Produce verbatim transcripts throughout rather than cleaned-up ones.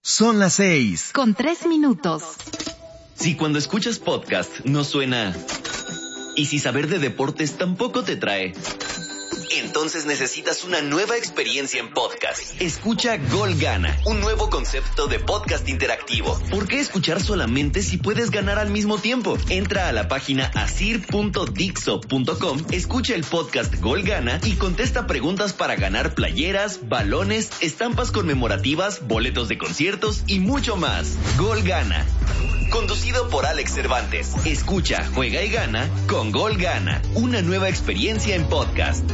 Son las seis. Con tres minutos. Si cuando escuchas podcast no suena... Y si saber de deportes tampoco te trae... Entonces necesitas una nueva experiencia en podcast. Escucha Gol Gana, un nuevo concepto de podcast interactivo. ¿Por qué escuchar solamente si puedes ganar al mismo tiempo? Entra a la página asir punto dixo punto com, escucha el podcast Gol Gana y contesta preguntas para ganar playeras, balones, estampas conmemorativas, boletos de conciertos y mucho más. Gol Gana. Conducido por Alex Cervantes. Escucha, juega y gana con Gol Gana. Una nueva experiencia en podcast.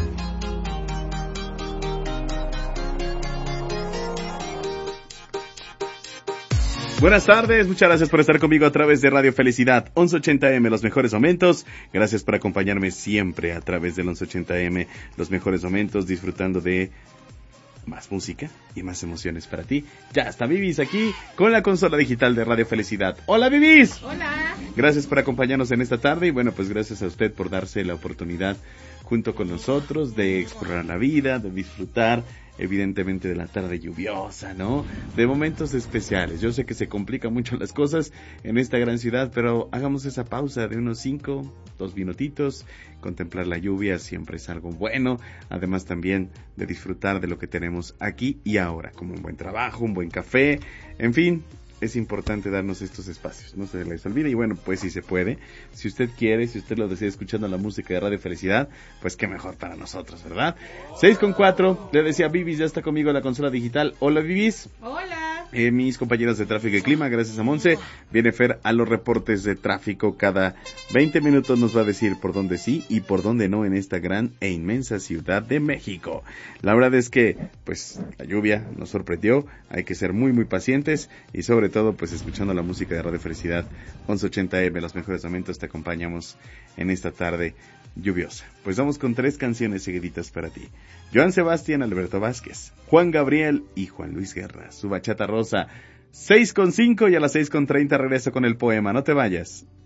Buenas tardes, muchas gracias por estar conmigo a través de Radio Felicidad, once ochenta eme, los mejores momentos. Gracias por acompañarme siempre a través del once ochenta eme, los mejores momentos, disfrutando de más música y más emociones para ti. Ya está Vivis aquí con la consola digital de Radio Felicidad. ¡Hola, Vivis! ¡Hola! Gracias por acompañarnos en esta tarde y bueno, pues gracias a usted por darse la oportunidad junto con nosotros de explorar la vida, de disfrutar evidentemente de la tarde lluviosa, ¿no? De momentos especiales. Yo sé que se complican mucho las cosas en esta gran ciudad, pero hagamos esa pausa de unos cinco, dos minutitos. Contemplar la lluvia siempre es algo bueno, además también de disfrutar de lo que tenemos aquí y ahora, como un buen trabajo, un buen café, en fin. Es importante darnos estos espacios, no se les olvide. Y bueno, pues si se puede, si usted quiere, si usted lo desea escuchando la música de Radio Felicidad, pues qué mejor para nosotros, ¿verdad? seis con cuatro, le decía Vivis, ya está conmigo en la consola digital. Hola, Vivis. Hola. Eh, mis compañeros de tráfico y clima, gracias a Monse. Viene Fer a los reportes de tráfico. Cada veinte minutos nos va a decir por dónde sí y por dónde no en esta gran e inmensa ciudad de México. La verdad es que, pues, la lluvia nos sorprendió. Hay que ser muy, muy pacientes y sobre todo, pues, escuchando la música de Radio Felicidad, once ochenta eme, los mejores momentos, te acompañamos en esta tarde lluviosa. Pues vamos con tres canciones seguiditas para ti. Joan Sebastián, Alberto Vázquez, Juan Gabriel y Juan Luis Guerra, su bachata rosa. Seis con cinco y a las seis con treinta regreso con el poema. No te vayas.